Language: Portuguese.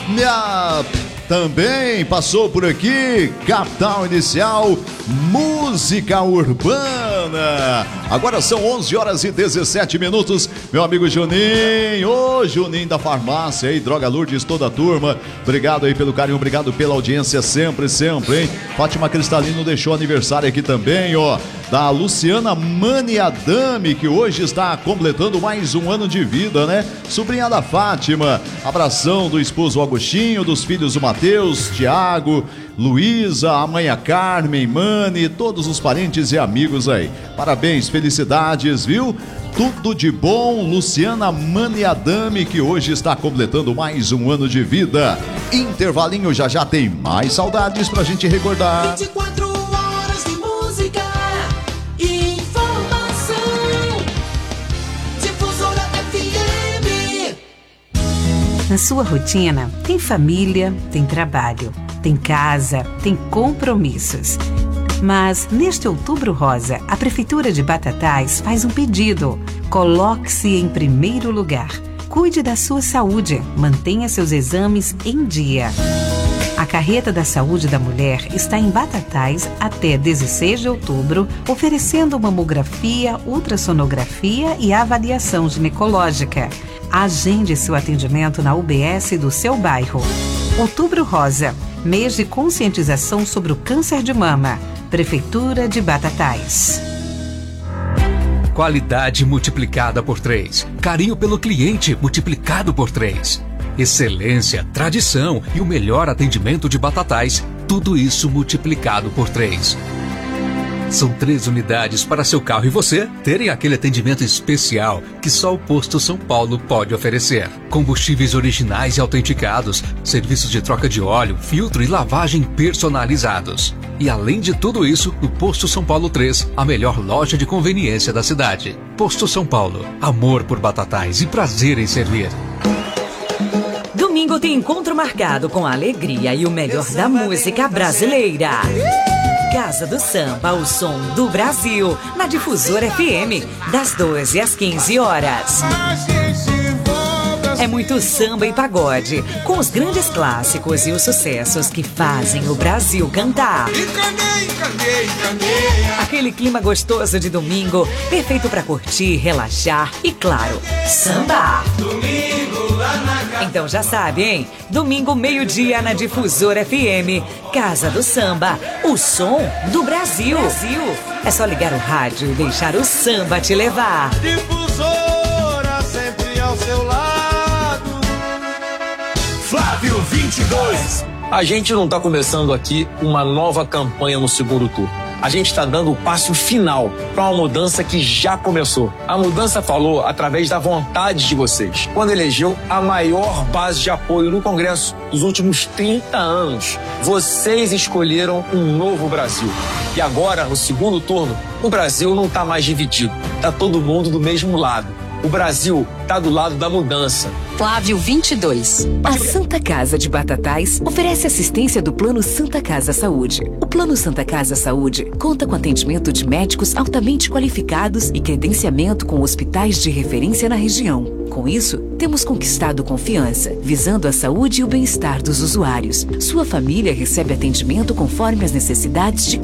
Também passou por aqui, Capital Inicial, música urbana. Agora são 11 horas e 17 minutos. Meu amigo Juninho, ô Juninho da farmácia aí, Droga Lourdes, toda a turma. Obrigado aí pelo carinho, obrigado pela audiência sempre, hein? Fátima Cristalino deixou aniversário aqui também, ó. Da Luciana Maniadame, que hoje está completando mais um ano de vida, né? Sobrinha da Fátima. Abração do esposo Agostinho, dos filhos do Matheus, Tiago, Luísa, a mãe a Carmen, Mani, todos os parentes e amigos aí. Parabéns, felicidades, viu? Tudo de bom, Luciana Maniadame, que hoje está completando mais um ano de vida. Intervalinho, já tem mais saudades pra gente recordar. 24 horas de música e informação. Difusora FM. Na sua rotina, tem família, tem trabalho, tem casa, tem compromissos. Mas neste Outubro Rosa, a Prefeitura de Batatais faz um pedido. Coloque-se em primeiro lugar. Cuide da sua saúde, mantenha seus exames em dia. A Carreta da Saúde da Mulher está em Batatais até 16 de outubro, oferecendo mamografia, ultrassonografia e avaliação ginecológica. Agende seu atendimento na UBS do seu bairro. Outubro Rosa, mês de conscientização sobre o câncer de mama. Prefeitura de Batatais. Qualidade multiplicada por 3. Carinho pelo cliente multiplicado por 3. Excelência, tradição e o melhor atendimento de Batatais. Tudo isso multiplicado por 3. São 3 unidades para seu carro e você terem aquele atendimento especial que só o Posto São Paulo pode oferecer. Combustíveis originais e autenticados, serviços de troca de óleo, filtro e lavagem personalizados. E além de tudo isso, o Posto São Paulo 3, a melhor loja de conveniência da cidade. Posto São Paulo, amor por Batatais e prazer em servir. Domingo tem encontro marcado com a alegria e o melhor da música brasileira. Casa do Samba, o som do Brasil, na Difusora FM, das 12 às 15 horas. É muito samba e pagode, com os grandes clássicos e os sucessos que fazem o Brasil cantar. Aquele clima gostoso de domingo, perfeito para curtir, relaxar e, claro, sambar. Então já sabe, hein? Domingo, meio-dia, na Difusora FM, Casa do Samba, o som do Brasil. É só ligar o rádio e deixar o samba te levar. Difusora sempre ao seu lado. Flávio 22. A gente não está começando aqui uma nova campanha no segundo turno. A gente está dando o passo final para uma mudança que já começou. A mudança falou através da vontade de vocês, quando elegeu a maior base de apoio no Congresso dos últimos 30 anos. Vocês escolheram um novo Brasil. E agora, no segundo turno, o Brasil não está mais dividido. Está todo mundo do mesmo lado. O Brasil está do lado da mudança. Flávio 22. A Santa Casa de Batatais oferece assistência do Plano Santa Casa Saúde. O Plano Santa Casa Saúde conta com atendimento de médicos altamente qualificados e credenciamento com hospitais de referência na região. Com isso, temos conquistado confiança, visando a saúde e o bem-estar dos usuários. Sua família recebe atendimento conforme as necessidades de